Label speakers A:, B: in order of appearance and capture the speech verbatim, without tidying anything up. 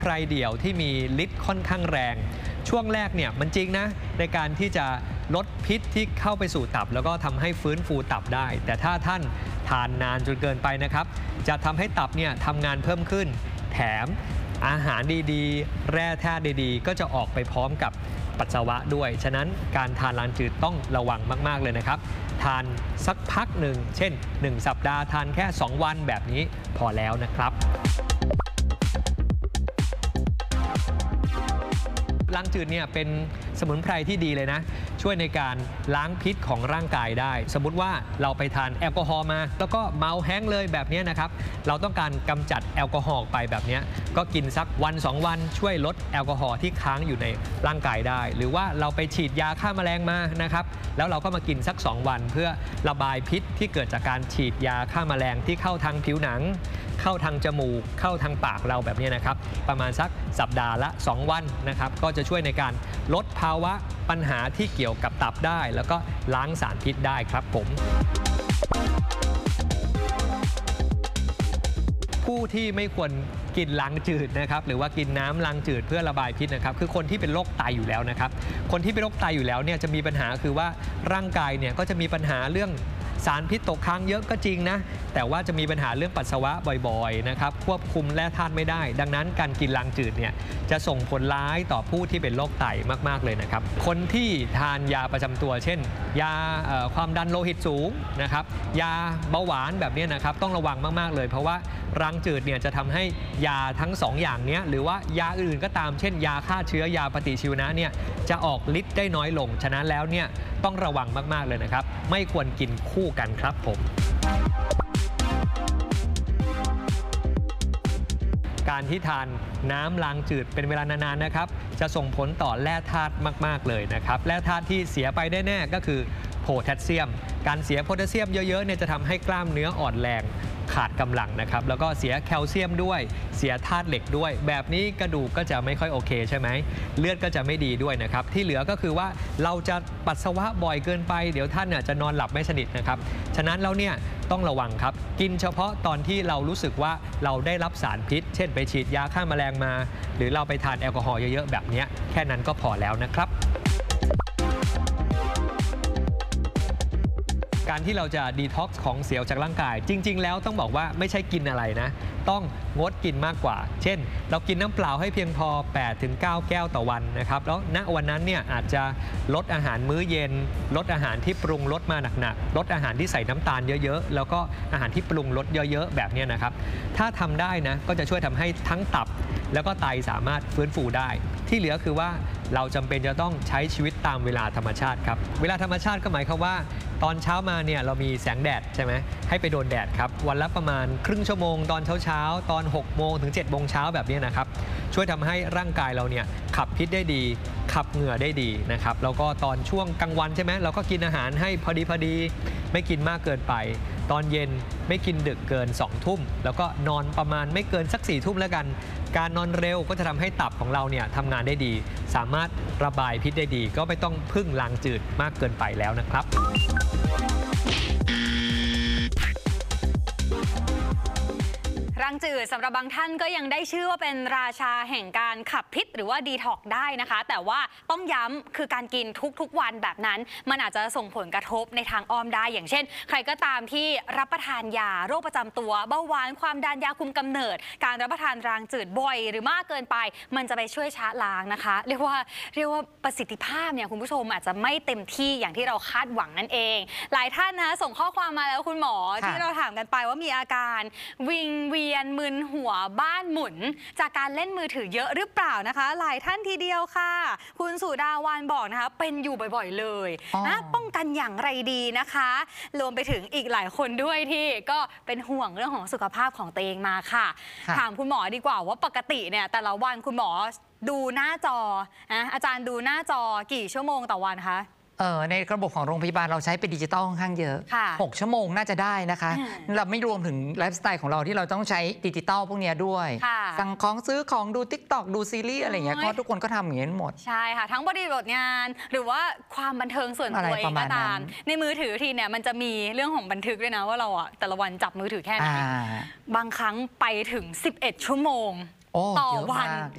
A: ไพรเดี่ยวที่มีฤทธิ์ค่อนข้างแรงช่วงแรกเนี่ยมันจริงนะในการที่จะลดพิษที่เข้าไปสู่ตับแล้วก็ทำให้ฟื้นฟูตับได้แต่ถ้าท่านทานนานจนเกินไปนะครับจะทำให้ตับเนี่ยทำงานเพิ่มขึ้นแถมอาหารดีๆแร่ธาตุดีๆก็จะออกไปพร้อมกับปัสสาวะด้วยฉะนั้นการทานล้างจืดต้องระวังมากๆเลยนะครับทานสักพักหนึ่งเช่นหนึ่งสัปดาห์ทานแค่สองวันแบบนี้พอแล้วนะครับล้างจืดเนี่ยเป็นสมุนไพรที่ดีเลยนะช่วยในการล้างพิษของร่างกายได้สมมุติว่าเราไปทานแอลกอฮอล์มาแล้วก็เมาแห้งเลยแบบนี้นะครับเราต้องการกำจัดแอลกอฮอล์ไปแบบนี้ก็กินสักวันสองวันช่วยลดแอลกอฮอล์ที่ค้างอยู่ในร่างกายได้หรือว่าเราไปฉีดยาฆ่าแมลงมานะครับแล้วเราก็มากินสักสองวันเพื่อระบายพิษที่เกิดจากการฉีดยาฆ่าแมลงที่เข้าทางผิวหนังเข้าทางจมูกเข้าทางปากเราแบบนี้นะครับประมาณสักสัปดาห์ละสองวันนะครับก็จะช่วยในการลดภาวะปัญหาที่เกี่ยวกับตับได้แล้วก็ล้างสารพิษได้ครับผมผู้ที่ไม่ควรกินล้างจืดนะครับหรือว่ากินน้ำล้างจืดเพื่อระบายพิษนะครับคือคนที่เป็นโรคไตอยู่แล้วนะครับคนที่เป็นโรคไตอยู่แล้วเนี่ยจะมีปัญหาคือว่าร่างกายเนี่ยก็จะมีปัญหาเรื่องสารพิษตกค้างเยอะก็จริงนะแต่ว่าจะมีปัญหาเรื่องปัสสาวะบ่อยๆนะครับควบคุมแร่ธาตุไม่ได้ดังนั้นการกินล้างจืดเนี่ยจะส่งผลร้ายต่อผู้ที่เป็นโรคไตมากๆเลยนะครับคนที่ทานยาประจำตัวเช่นยาความดันโลหิตสูงนะครับยาเบาหวานแบบนี้นะครับต้องระวังมากๆเลยเพราะว่าล้างจืดเนี่ยจะทำให้ยาทั้งสองอย่างนี้หรือว่ายาอื่นก็ตามเช่นยาฆ่าเชื้อยาปฏิชีวนะเนี่ยจะออกฤทธิ์ได้น้อยลงฉะนั้นแล้วเนี่ยต้องระวังมากๆเลยนะครับไม่ควรกินคู่กันครับผมการที่ทานน้ำล้างจืดเป็นเวลานานๆนะครับจะส่งผลต่อแร่ธาตุมากๆเลยนะครับแร่ธาตุที่เสียไปได้แน่ก็คือโพแทสเซียมการเสียโพแทสเซียมเยอะๆเนี่ยจะทำให้กล้ามเนื้ออ่อนแรงขาดกำลังนะครับแล้วก็เสียแคลเซียมด้วยเสียธาตุเหล็กด้วยแบบนี้กระดูกก็จะไม่ค่อยโอเคใช่ไหมเลือดก็จะไม่ดีด้วยนะครับที่เหลือก็คือว่าเราจะปัสสาวะบ่อยเกินไปเดี๋ยวท่านเนี่ยจะนอนหลับไม่สนิทนะครับฉะนั้นแล้วเนี่ยต้องระวังครับกินเฉพาะตอนที่เรารู้สึกว่าเราได้รับสารพิษเช่นไปฉีดยาฆ่าแมลงมาหรือเราไปทานแอลกอฮอล์เยอะๆแบบนี้แค่นั้นก็พอแล้วนะครับการที่เราจะดีท็อกซ์ของเสียจากร่างกายจริงๆแล้วต้องบอกว่าไม่ใช่กินอะไรนะต้องงดกินมากกว่าเช่นเรากินน้ำเปล่าให้เพียงพอ แปดถึงเก้า แก้วต่อวันนะครับแล้วณวันนั้นเนี่ยอาจจะลดอาหารมื้อเย็นลดอาหารที่ปรุงรสมาหนักๆลดอาหารที่ใส่น้ำตาลเยอะๆแล้วก็อาหารที่ปรุงรสเยอะๆแบบนี้นะครับถ้าทำได้นะก็จะช่วยทำให้ทั้งตับแล้วก็ไตสามารถฟื้นฟูได้ที่เหลือคือว่าเราจำเป็นจะต้องใช้ชีวิตตามเวลาธรรมชาติครับเวลาธรรมชาติก็หมายความว่าตอนเช้ามาเนี่ยเรามีแสงแดดใช่ไหมให้ไปโดนแดดครับวันละประมาณครึ่งชั่วโมงตอนเช้าๆตอนหกโมงถึงเจ็ดโมงเช้าแบบนี้นะครับช่วยทำให้ร่างกายเราเนี่ยขับพิษได้ดีขับเหงื่อได้ดีนะครับแล้วก็ตอนช่วงกลางวันใช่ไหมเราก็กินอาหารให้พอดีพอดีไม่กินมากเกินไปตอนเย็นไม่กินดึกเกินสองทุ่มแล้วก็นอนประมาณไม่เกินสักสี่ทุ่มแล้วกันการนอนเร็วก็จะทำให้ตับของเราเนี่ยทำงานได้ดีสามารถระบายพิษได้ดีก็ไม่ต้องพึ่งล้างจืดมากเกินไปแล้วนะครับ
B: ล้างจืดสำหรับบางท่านก็ยังได้ชื่อว่าเป็นราชาแห่งการขับพิษหรือว่าดีท็อกได้นะคะแต่ว่าต้องย้ำคือการกินทุกๆวันแบบนั้นมันอาจจะส่งผลกระทบในทางอ้อมได้อย่างเช่นใครก็ตามที่รับประทานยาโรคประจำตัวเบาหวานความดันยาคุมกำเนิดการรับประทานล้างจืดบ่อยหรือมากเกินไปมันจะไปช่วยชะล้างนะคะเรียกว่าเรียกว่าประสิทธิภาพเนี่ยคุณผู้ชมอาจจะไม่เต็มที่อย่างที่เราคาดหวังนั่นเองหลายท่านนะส่งข้อความมาแล้วคุณหมอที่เราถามกันไปว่ามีอาการวิงเวียนมึนหัวบ้านหมุนจากการเล่นมือถือเยอะหรือเปล่านะคะหลายท่านทีเดียวค่ะคุณสุดาวานบอกนะคะเป็นอยู่บ่อยๆเลยนะป้องกันอย่างไรดีนะคะรวมไปถึงอีกหลายคนด้วยที่ก็เป็นห่วงเรื่องของสุขภาพของตัวเองมาค่ะถามคุณหมอดีกว่าว่าปกติเนี่ยแต่ละวันคุณหมอดูหน้าจอนะอาจารย์ดูหน้าจอกี่ชั่วโมงต่อวันคะ
C: เออในระบบของโรงพยาบาลเราใช้เป็นดิจิตอลค่อนข้างเยอะหกชั่วโมงน่าจะได้นะคะเราไม่รวมถึงไลฟ์สไตล์ของเราที่เราต้องใช้ดิจิตอลพวกนี้ด้วยสั่งของซื้อของดู ติ๊กต็อก ดูซีรีส์อะไรอย่างเงี้ยก็ทุกคนก็ทำอย่างนี้หมด
B: ใช่ค่ะทั้งบริบทงานหรือว่าความบันเทิงส่วนตัวเองก็ตามในมือถือทีเนี่ยมันจะมีเรื่องของบันทึกด้วยนะว่าเราอะแต่ละวันจับมือถือแค่ไหนบางครั้งไปถึงสิบเอ็ดชั่วโมง
C: โอ้
B: ต่อ
C: เยอะ
B: วัน
C: มาก